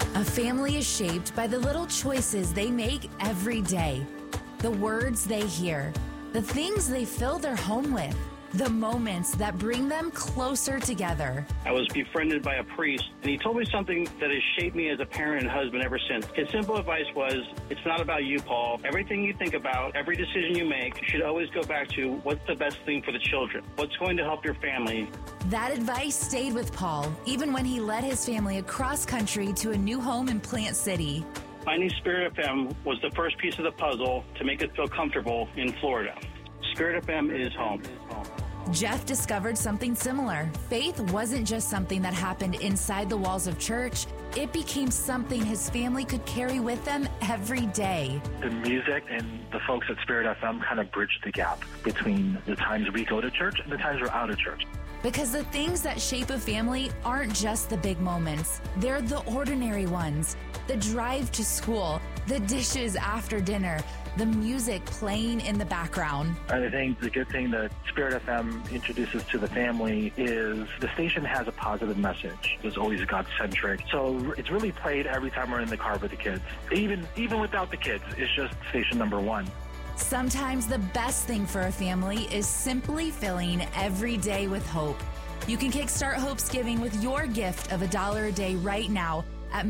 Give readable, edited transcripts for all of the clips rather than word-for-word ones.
A family is shaped by the little choices they make every day, the words they hear, the things they fill their home with, the moments that bring them closer together. I was befriended by a priest, and he told me something that has shaped me as a parent and husband ever since. His simple advice was, it's not about you, Paul. Everything you think about, every decision you make, should always go back to what's the best thing for the children, what's going to help your family. That advice stayed with Paul, even when he led his family across country to a new home in Plant City. Finding Spirit FM was the first piece of the puzzle to make us feel comfortable in Florida. Spirit FM is home. Jeff discovered something similar. Faith wasn't just something that happened inside the walls of church. It became something his family could carry with them every day. The music and the folks at Spirit FM kind of bridge the gap between the times we go to church and the times we're out of church. Because the things that shape a family aren't just the big moments. They're the ordinary ones. The drive to school, the dishes after dinner, the music playing in the background. I think the good thing that Spirit FM introduces to the family is the station has a positive message. It's always God-centric. So it's really played every time we're in the car with the kids. Even without the kids, it's just station number one. Sometimes the best thing for a family is simply filling every day with hope. You can kickstart Hope's Giving with your gift of $1 a day right now at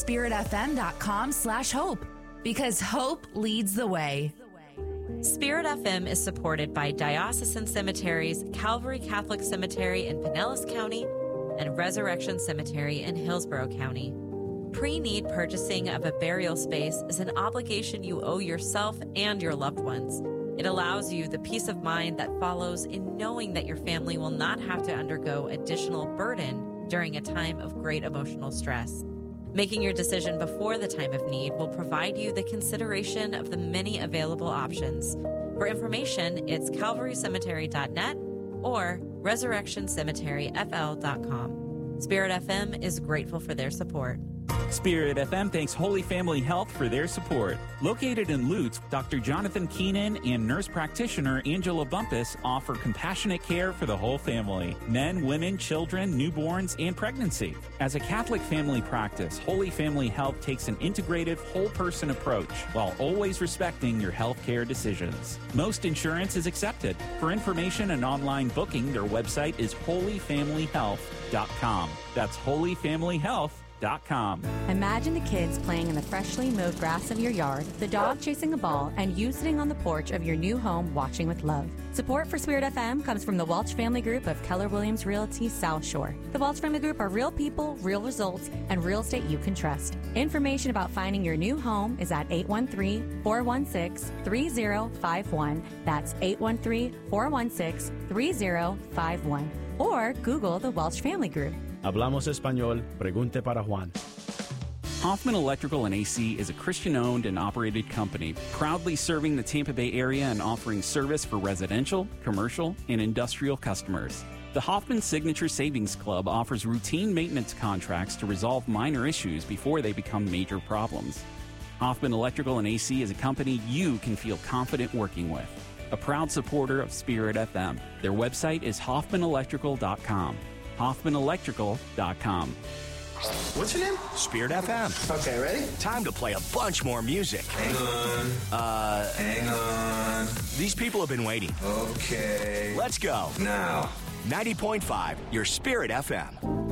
myspiritfm.com/hope, because hope leads the way. Spirit FM is supported by Diocesan Cemeteries, Calvary Catholic Cemetery in Pinellas County, and Resurrection Cemetery in Hillsborough County. Pre-need purchasing of a burial space is an obligation you owe yourself and your loved ones. It allows you the peace of mind that follows in knowing that your family will not have to undergo additional burden during a time of great emotional stress. Making your decision before the time of need will provide you the consideration of the many available options. For information, it's calvarycemetery.net or resurrectioncemeteryfl.com. Spirit FM is grateful for their support. Spirit FM thanks Holy Family Health for their support. Located in Lutz, Dr. Jonathan Keenan and nurse practitioner Angela Bumpus offer compassionate care for the whole family: men, women, children, newborns, and pregnancy. As a Catholic family practice, Holy Family Health takes an integrative, whole-person approach while always respecting your health care decisions. Most insurance is accepted. For information and online booking, their website is holyfamilyhealth.com. That's holyfamilyhealth.com. Imagine the kids playing in the freshly mowed grass of your yard, the dog chasing a ball, and you sitting on the porch of your new home watching with love. Support for Spirit FM comes from the Welch Family Group of Keller Williams Realty South Shore. The Welch Family Group are real people, real results, and real estate you can trust. Information about finding your new home is at 813-416-3051. That's 813-416-3051. Or Google the Welch Family Group. Hablamos español, pregunte para Juan. Hoffman Electrical and AC is a Christian-owned and operated company, proudly serving the Tampa Bay area and offering service for residential, commercial, and industrial customers. The Hoffman Signature Savings Club offers routine maintenance contracts to resolve minor issues before they become major problems. Hoffman Electrical and AC is a company you can feel confident working with. A proud supporter of Spirit FM. Their website is hoffmanelectrical.com. hoffmanelectrical.com. What's your name? Spirit FM. Okay, ready? Time to play a bunch more music. Hang on. These people have been waiting. Okay. Let's go. Now. 90.5, your Spirit FM.